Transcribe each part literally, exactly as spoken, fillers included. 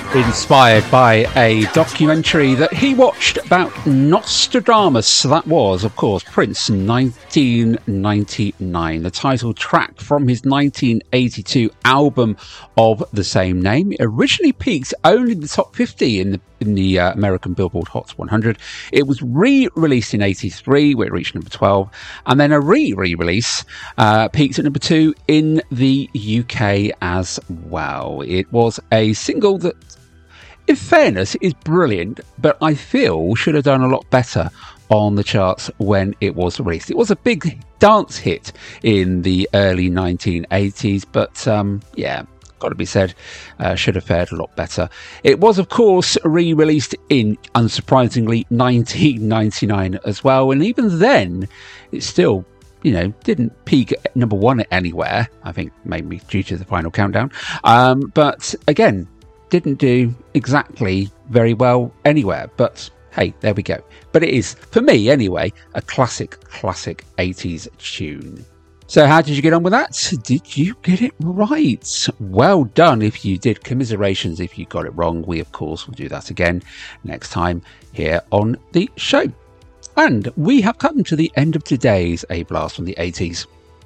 Inspired by a documentary that he watched about Nostradamus. That was, of course, Prince, nineteen ninety-nine. The title track from his nineteen eighty-two album of the same name. It originally peaked only in the top fifty in the in the uh, American Billboard Hot one hundred. It was re-released in eighty-three, where it reached number twelve, and then a re-re-release uh, peaked at number two in the U K as well. It was a single that, in fairness, is brilliant, but I feel should have done a lot better on the charts when it was released. It was a big dance hit in the early nineteen eighties, but um, yeah, got to be said, uh, should have fared a lot better. It was, of course, re-released in, unsurprisingly, nineteen ninety-nine as well, and even then, it still, you know, didn't peak at number one anywhere. I think maybe due to the Final Countdown, um, but again, didn't do exactly very well anywhere, but hey, there we go. But it is, for me anyway, a classic, classic eighties tune. So how did you get on with that? Did you get it right? Well done if you did. Commiserations if you got it wrong. We, of course, will do that again next time here on the show. And we have come to the end of today's A Blast from the eighties.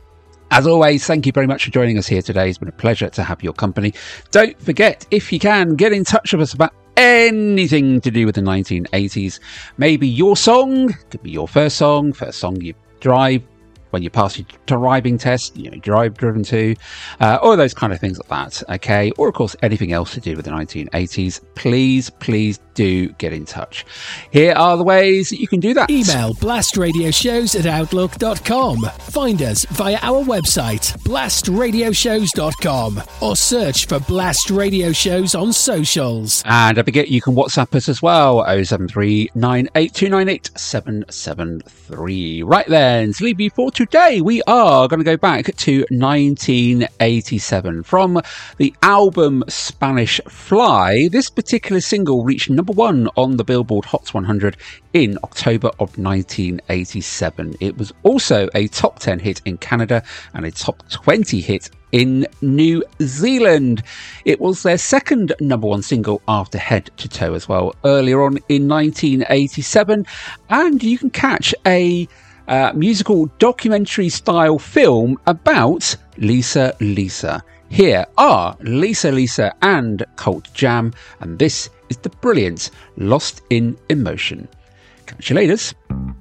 As always, thank you very much for joining us here today. It's been a pleasure to have your company. Don't forget, if you can, get in touch with us about anything to do with the nineteen eighties. Maybe your song, could be your first song, first song you drive when you pass your driving test, you know, drive driven to, uh, all those kind of things like that, okay? Or, of course, anything else to do with the nineteen eighties. Please, please do get in touch. Here are the ways that you can do that. Email blastradioshows at outlook dot com. Find us via our website, blast radio shows dot com, or search for Blast Radio Shows on socials. And don't forget, you can WhatsApp us as well, oh seven three nine eight two nine eight seven seven three. Right then, to leave you for today, we are going to go back to nineteen eighty-seven. From the album Spanish Fly, this particular single reached number one on the Billboard Hot one hundred in October of nineteen eighty-seven. It was also a top ten hit in Canada and a top twenty hit in New Zealand. It was their second number one single after Head to Toe as well, earlier on in nineteen eighty-seven. And you can catch a uh, musical documentary style film about Lisa Lisa. Here are Lisa Lisa and Cult Jam, and this is the brilliant Lost in Emotion. Catch you later.